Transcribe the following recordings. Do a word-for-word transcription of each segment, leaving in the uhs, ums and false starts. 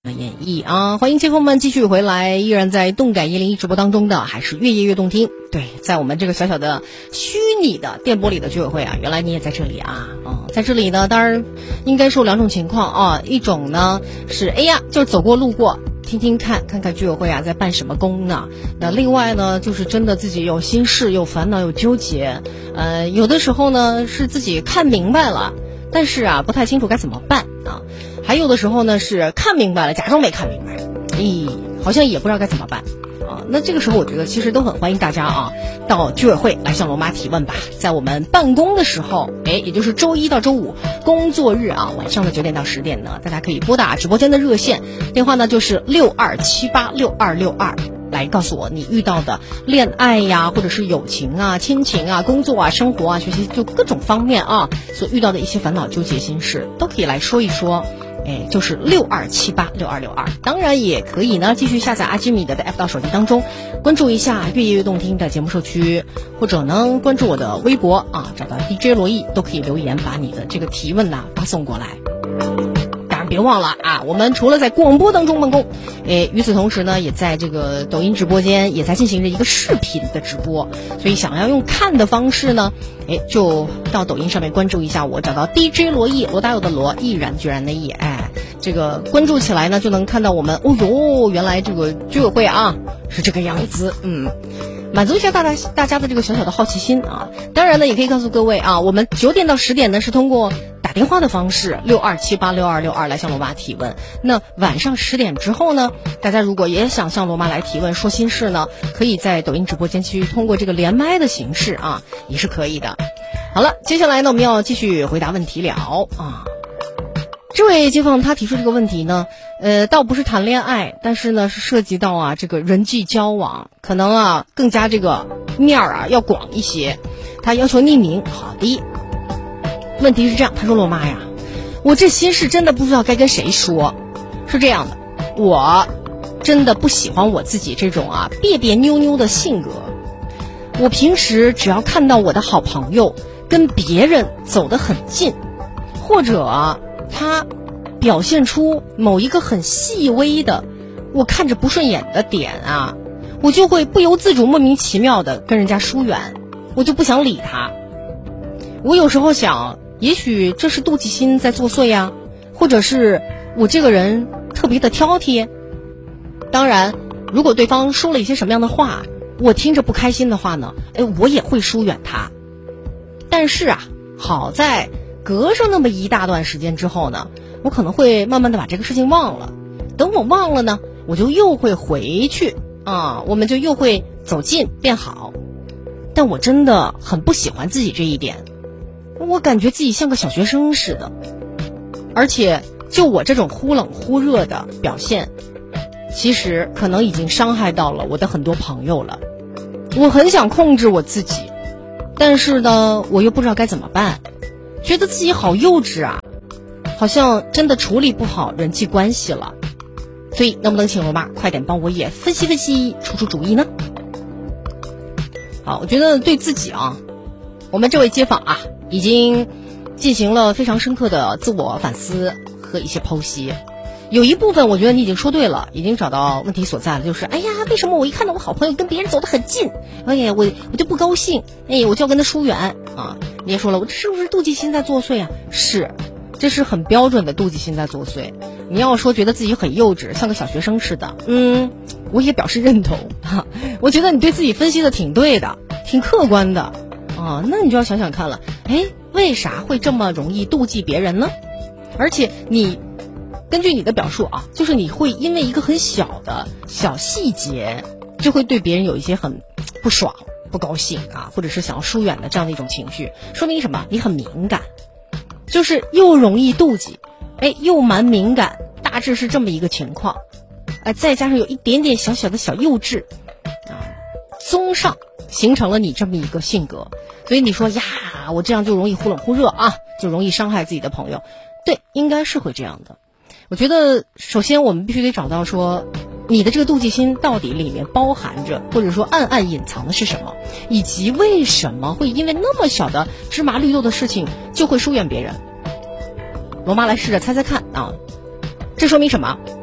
演绎啊，欢迎街坊们继续回来，依然在动感一零一直播当中的还是越夜越动听。对，在我们这个小小的虚拟的电波里的居委会啊，原来你也在这里啊。哦，在这里呢，当然应该是有两种情况啊，一种呢是哎呀，就是走过路过听听看看看居委会啊在办什么工呢。那另外呢，就是真的自己有心事有烦恼有纠结，呃有的时候呢是自己看明白了，但是啊不太清楚该怎么办啊。还有的时候呢是看明白了假装没看明白，咦，好像也不知道该怎么办啊。那这个时候我觉得其实都很欢迎大家啊到居委会来向罗妈提问吧。在我们办公的时候，哎，也就是周一到周五工作日啊晚上的九点到十点呢，大家可以拨打直播间的热线电话呢，就是六二七八六二六二，来告诉我你遇到的恋爱呀，或者是友情啊、亲情啊、工作啊、生活啊、学习，就各种方面啊所遇到的一些烦恼、纠结、心事，都可以来说一说。哎，就是六二七八六二六二，当然也可以呢，继续下载阿基米德的 app 到手机当中，关注一下越夜越动听的节目社区，或者呢关注我的微博啊，找到 D J 罗毅，都可以留言把你的这个提问呐、啊、发送过来。当然别忘了啊，我们除了在广播当中办公，诶，与此同时呢，也在这个抖音直播间也在进行着一个视频的直播，所以想要用看的方式呢，诶，就到抖音上面关注一下我，找到 D J 罗毅，罗大佑的罗，毅然决然的毅，哎，这个关注起来呢，就能看到我们，哦哟，原来这个居委会啊是这个样子，嗯。满足一下大家大家的这个小小的好奇心啊！当然呢，也可以告诉各位啊，我们九点到十点呢是通过打电话的方式六二七八六二六二来向罗妈提问。那晚上十点之后呢，大家如果也想向罗妈来提问说心事呢，可以在抖音直播间去通过这个连麦的形式啊，也是可以的。好了，接下来呢我们要继续回答问题了啊。这位街坊他提出这个问题呢，呃，倒不是谈恋爱，但是呢是涉及到啊这个人际交往，可能啊更加这个面儿啊要广一些。他要求匿名。好的，问题是这样，他说罗妈呀，我这心事真的不知道该跟谁说。是这样的，我真的不喜欢我自己这种啊别别扭扭的性格。我平时只要看到我的好朋友跟别人走得很近，或者他表现出某一个很细微的我看着不顺眼的点啊，我就会不由自主莫名其妙的跟人家疏远，我就不想理他。我有时候想，也许这是妒忌心在作祟呀，或者是我这个人特别的挑剔。当然如果对方说了一些什么样的话，我听着不开心的话呢，哎，我也会疏远他。但是啊，好在隔上那么一大段时间之后呢，我可能会慢慢的把这个事情忘了。等我忘了呢，我就又会回去啊，我们就又会走近变好。但我真的很不喜欢自己这一点，我感觉自己像个小学生似的。而且就我这种忽冷忽热的表现，其实可能已经伤害到了我的很多朋友了。我很想控制我自己，但是呢，我又不知道该怎么办。觉得自己好幼稚啊，好像真的处理不好人际关系了。所以能不能请罗妈快点帮我也分析分析，出出主意呢？好，我觉得对自己啊，我们这位街坊啊已经进行了非常深刻的自我反思和一些剖析。有一部分我觉得你已经说对了，已经找到问题所在了，就是哎呀，为什么我一看到我好朋友跟别人走得很近，哎呀，我我就不高兴，哎，我就要跟他疏远啊。你也说了，我这是不是妒忌心在作祟啊？是，这是很标准的妒忌心在作祟。你要说觉得自己很幼稚，像个小学生似的，嗯，我也表示认同哈、啊。我觉得你对自己分析的挺对的，挺客观的啊。那你就要想想看了，哎，为啥会这么容易妒忌别人呢？而且你根据你的表述啊，就是你会因为一个很小的小细节，就会对别人有一些很不爽、不高兴啊，或者是想要疏远的这样的一种情绪，说明什么？你很敏感，就是又容易妒忌，哎，又蛮敏感，大致是这么一个情况，呃，再加上有一点点小小的小幼稚啊，综上形成了你这么一个性格。所以你说呀，我这样就容易忽冷忽热啊，就容易伤害自己的朋友，对，应该是会这样的。我觉得首先我们必须得找到说你的这个妒忌心到底里面包含着或者说暗暗隐藏的是什么，以及为什么会因为那么小的芝麻绿豆的事情就会疏远别人。罗妈来试着猜猜看啊，这说明什么？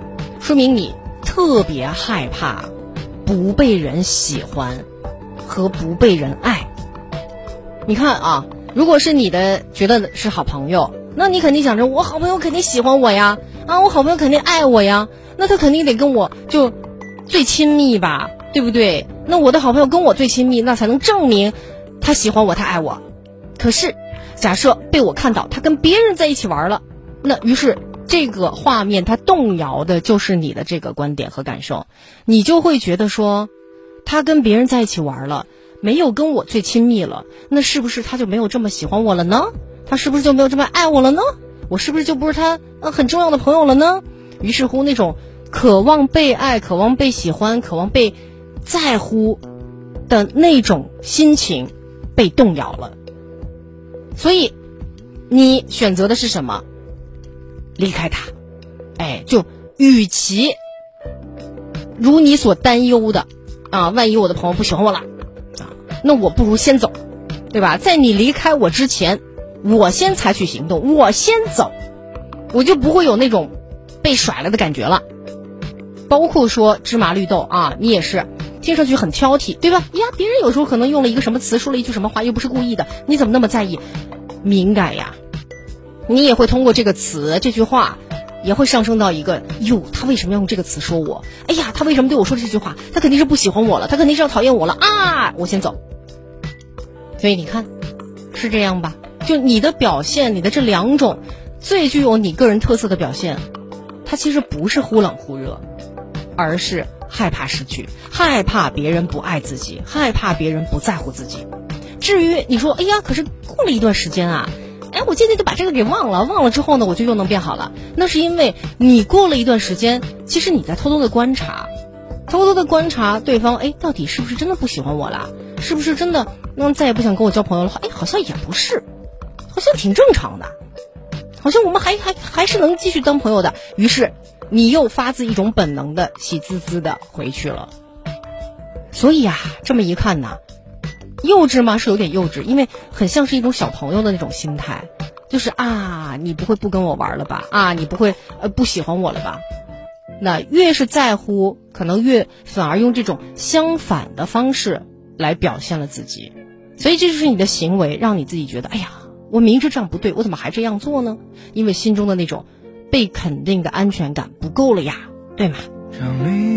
说明你特别害怕不被人喜欢和不被人爱。你看啊，如果是你的觉得是好朋友，那你肯定想着我好朋友肯定喜欢我呀，啊，我好朋友肯定爱我呀，那他肯定得跟我就最亲密吧，对不对？那我的好朋友跟我最亲密，那才能证明他喜欢我，他爱我。可是假设被我看到他跟别人在一起玩了，那于是这个画面它动摇的就是你的这个观点和感受，你就会觉得说他跟别人在一起玩了，没有跟我最亲密了，那是不是他就没有这么喜欢我了呢？他是不是就没有这么爱我了呢？我是不是就不是他呃很重要的朋友了呢？于是乎那种渴望被爱、渴望被喜欢、渴望被在乎的那种心情被动摇了。所以你选择的是什么？离开他。哎，就与其如你所担忧的啊，万一我的朋友不喜欢我了啊，那我不如先走，对吧？在你离开我之前，我先采取行动，我先走，我就不会有那种被甩了的感觉了。包括说芝麻绿豆啊，你也是听上去很挑剔，对吧？呀，别人有时候可能用了一个什么词，说了一句什么话，又不是故意的，你怎么那么在意？敏感呀，你也会通过这个词这句话也会上升到一个哟，他为什么要用这个词说我？哎呀，他为什么对我说这句话？他肯定是不喜欢我了，他肯定是要讨厌我了啊！我先走。所以你看是这样吧，就你的表现，你的这两种最具有你个人特色的表现，它其实不是忽冷忽热，而是害怕失去，害怕别人不爱自己，害怕别人不在乎自己。至于你说哎呀，可是过了一段时间啊，哎，我渐渐就把这个给忘了，忘了之后呢，我就又能变好了。那是因为你过了一段时间，其实你在偷偷的观察，偷偷的观察对方，哎，到底是不是真的不喜欢我了？是不是真的那再也不想跟我交朋友了？哎，好像也不是，好像挺正常的，好像我们还还还是能继续当朋友的。于是你又发自一种本能的喜滋滋的回去了。所以啊，这么一看呢，幼稚吗？是有点幼稚，因为很像是一种小朋友的那种心态，就是啊，你不会不跟我玩了吧？啊，你不会呃不喜欢我了吧？那越是在乎，可能越反而用这种相反的方式来表现了自己。所以这就是你的行为让你自己觉得，哎呀，我明知这样不对，我怎么还这样做呢？因为心中的那种被肯定的安全感不够了呀，对吗？